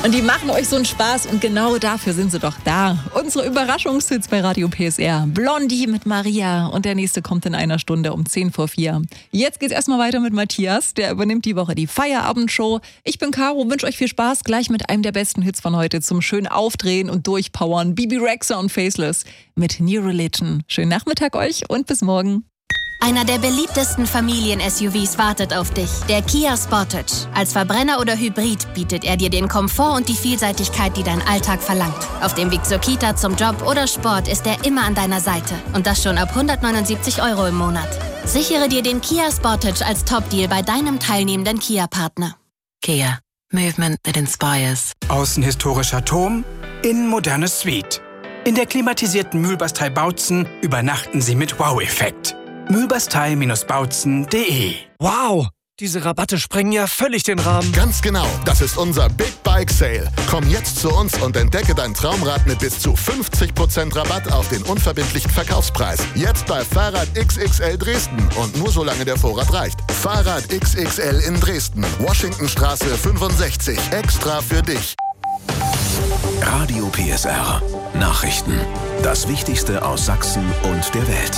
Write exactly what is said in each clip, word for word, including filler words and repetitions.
Und die machen euch so einen Spaß und genau dafür sind sie doch da. Unsere Überraschungshits bei Radio P S R. Blondie mit Maria und der nächste kommt in einer Stunde um zehn vor vier. Jetzt geht's erstmal weiter mit Matthias, der übernimmt die Woche die Feierabendshow. Ich bin Caro, wünsche euch viel Spaß gleich mit einem der besten Hits von heute zum schön Aufdrehen und Durchpowern. Bibi Rexha und Faceless mit New Religion. Schönen Nachmittag euch und bis morgen. Einer der beliebtesten Familien-S U Vs wartet auf dich, der Kia Sportage. Als Verbrenner oder Hybrid bietet er dir den Komfort und die Vielseitigkeit, die dein Alltag verlangt. Auf dem Weg zur Kita, zum Job oder Sport ist er immer an deiner Seite. Und das schon ab hundertneunundsiebzig Euro im Monat. Sichere dir den Kia Sportage als Top-Deal bei deinem teilnehmenden Kia-Partner. Kia. Movement that inspires. Außen historischer Turm, innen moderne Suite. In der klimatisierten Mühlbastei Bautzen übernachten Sie mit Wow-Effekt. mühlbastei Bindestrich bautzen Punkt de. Wow, diese Rabatte sprengen ja völlig den Rahmen. Ganz genau, das ist unser Big Bike Sale. Komm jetzt zu uns und entdecke dein Traumrad mit bis zu fünfzig Prozent Rabatt auf den unverbindlichen Verkaufspreis. Jetzt bei Fahrrad X X L Dresden und nur solange der Vorrat reicht. Fahrrad X X L in Dresden, Washingtonstraße fünfundsechzig, extra für dich. Radio P S R. Nachrichten. Das Wichtigste aus Sachsen und der Welt.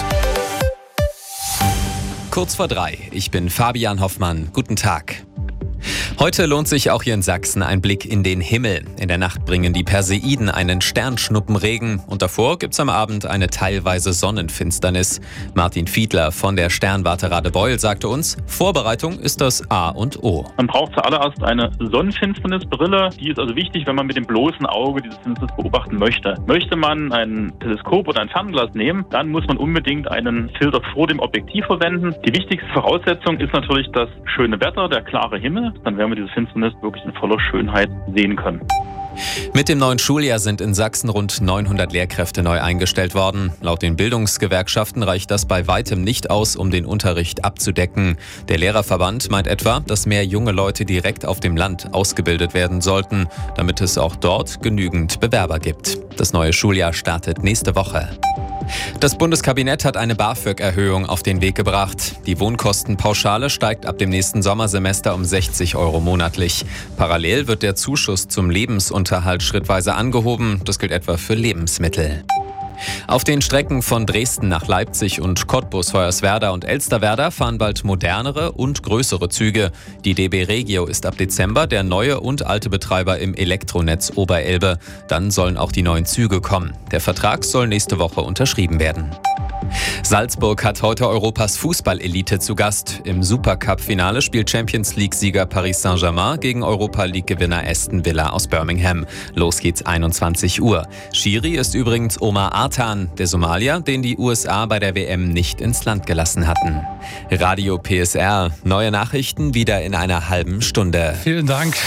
Kurz vor drei. Ich bin Fabian Hoffmann. Guten Tag. Heute lohnt sich auch hier in Sachsen ein Blick in den Himmel. In der Nacht bringen die Perseiden einen Sternschnuppenregen und davor gibt's am Abend eine teilweise Sonnenfinsternis. Martin Fiedler von der Sternwarte Radebeul sagte uns, Vorbereitung ist das A und O. Man braucht zuallererst eine Sonnenfinsternisbrille. Die ist also wichtig, wenn man mit dem bloßen Auge diese Finsternis beobachten möchte. Möchte man ein Teleskop oder ein Fernglas nehmen, dann muss man unbedingt einen Filter vor dem Objektiv verwenden. Die wichtigste Voraussetzung ist natürlich das schöne Wetter, der klare Himmel. Dann werden wir diese Finsternis wirklich in voller Schönheit sehen können. Mit dem neuen Schuljahr sind in Sachsen rund neunhundert Lehrkräfte neu eingestellt worden. Laut den Bildungsgewerkschaften reicht das bei weitem nicht aus, um den Unterricht abzudecken. Der Lehrerverband meint etwa, dass mehr junge Leute direkt auf dem Land ausgebildet werden sollten, damit es auch dort genügend Bewerber gibt. Das neue Schuljahr startet nächste Woche. Das Bundeskabinett hat eine BAföG-Erhöhung auf den Weg gebracht. Die Wohnkostenpauschale steigt ab dem nächsten Sommersemester um sechzig Euro monatlich. Parallel wird der Zuschuss zum Lebensunterhalt schrittweise angehoben. Das gilt etwa für Lebensmittel. Auf den Strecken von Dresden nach Leipzig und Cottbus, Hoyerswerda und Elsterwerda fahren bald modernere und größere Züge. Die D B Regio ist ab Dezember der neue und alte Betreiber im Elektronetz Oberelbe. Dann sollen auch die neuen Züge kommen. Der Vertrag soll nächste Woche unterschrieben werden. Salzburg hat heute Europas Fußball-Elite zu Gast. Im Supercup-Finale spielt Champions-League-Sieger Paris Saint-Germain gegen Europa-League-Gewinner Aston Villa aus Birmingham. Los geht's einundzwanzig Uhr. Schiri ist übrigens Omar Artan, der Somalier, den die U S A bei der W M nicht ins Land gelassen hatten. Radio P S R, neue Nachrichten wieder in einer halben Stunde. Vielen Dank.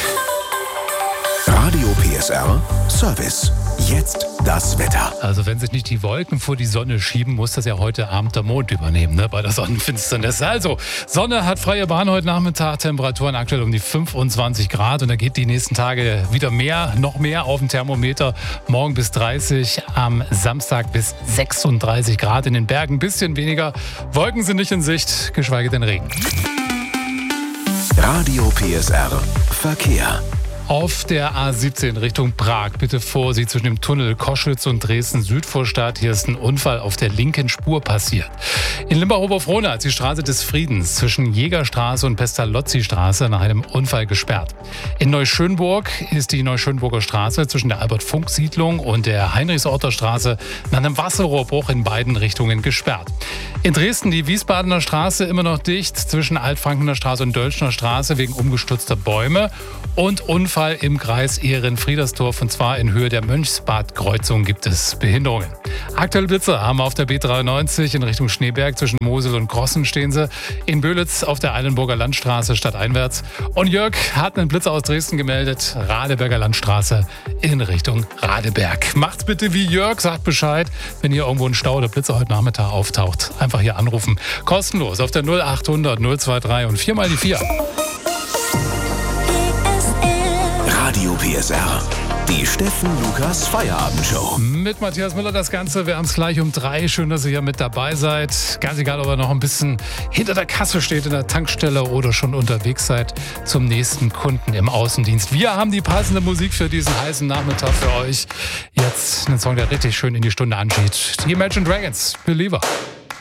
Radio P S R Service. Jetzt das Wetter. Also wenn sich nicht die Wolken vor die Sonne schieben, muss das ja heute Abend der Mond übernehmen, ne, bei der Sonnenfinsternis. Also, Sonne hat freie Bahn heute Nachmittag, Temperaturen aktuell um die fünfundzwanzig Grad und da geht die nächsten Tage wieder mehr, noch mehr auf dem Thermometer. Morgen bis dreißig, am Samstag bis sechsunddreißig Grad in den Bergen, ein bisschen weniger. Wolken sind nicht in Sicht, geschweige denn Regen. Radio P S R Verkehr. Auf der A siebzehn Richtung Prag. Bitte Vorsicht zwischen dem Tunnel Koschwitz und Dresden-Südvorstadt. Hier ist ein Unfall auf der linken Spur passiert. In Limbach-Oberfrohna ist die Straße des Friedens zwischen Jägerstraße und Pestalozzi-Straße nach einem Unfall gesperrt. In Neuschönburg ist die Neuschönburger Straße zwischen der Albert-Funk-Siedlung und der Heinrichsorter Straße nach einem Wasserrohrbruch in beiden Richtungen gesperrt. In Dresden die Wiesbadener Straße immer noch dicht zwischen Altfrankener Straße und Dölschner Straße wegen umgestürzter Bäume und Unfall im Kreis Ehren-Friedersdorf und zwar in Höhe der Mönchsbadkreuzung gibt es Behinderungen. Aktuelle Blitzer haben wir auf der B dreiundneunzig in Richtung Schneeberg zwischen Mosel und Grossen stehen sie. In Böhlitz auf der Eilenburger Landstraße stadteinwärts. Und Jörg hat einen Blitzer aus Dresden gemeldet, Radeberger Landstraße in Richtung Radeberg. Macht's bitte wie Jörg, sagt Bescheid, wenn hier irgendwo ein Stau oder Blitzer heute Nachmittag auftaucht. Einfach hier anrufen. Kostenlos auf der null achthundert null drei und vier mal die vier. Radio P S R. Die Steffen Lukas Feierabendshow. Mit Matthias Müller das Ganze. Wir haben es gleich um drei. Schön, dass ihr hier mit dabei seid. Ganz egal, ob ihr noch ein bisschen hinter der Kasse steht in der Tankstelle oder schon unterwegs seid zum nächsten Kunden im Außendienst. Wir haben die passende Musik für diesen heißen Nachmittag für euch. Jetzt einen Song, der richtig schön in die Stunde angeht. Die Imagine Dragons, Believer.